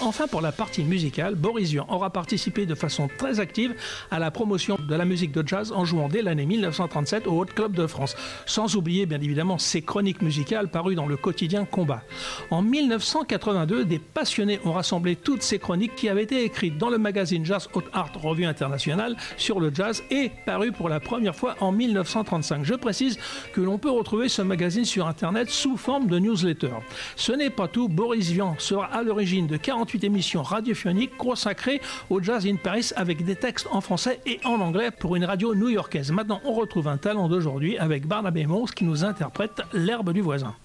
Enfin, pour la partie musicale, Boris Vian aura participé de façon très active à la promotion de la musique de jazz en jouant dès l'année 1937 au Hot Club de France. Sans oublier, bien évidemment, ses chroniques musicales parues dans le quotidien Combat. En 1982, des passionnés ont rassemblé toutes ces chroniques qui avaient été écrites dans le magazine Jazz Hot Art, revue internationale sur le jazz, et parues pour la première fois en 1935. Je précise que l'on peut retrouver ce magazine sur Internet sous forme de newsletter. Ce n'est pas tout, Boris Vian sera à l'origine de 48 émissions radiophoniques consacrées au Jazz in Paris avec des textes en français et en anglais pour une radio new-yorkaise. Maintenant, on retrouve un talent d'aujourd'hui avec Barnabé Mons qui nous interprète L'herbe du voisin.